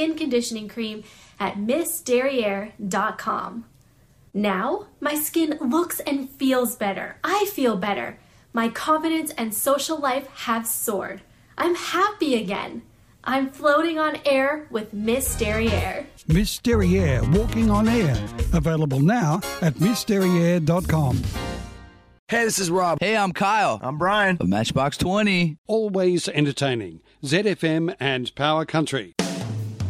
skin conditioning cream at MissDerriere.com. Now, my skin looks and feels better. I feel better. My confidence and social life have soared. I'm happy again. I'm floating on air with Miss Derriere. Miss Derriere, walking on air. Available now at MissDerriere.com. Hey, this is Rob. Hey, I'm Kyle. I'm Brian. Of Matchbox 20. Always entertaining. ZFM and Power Country.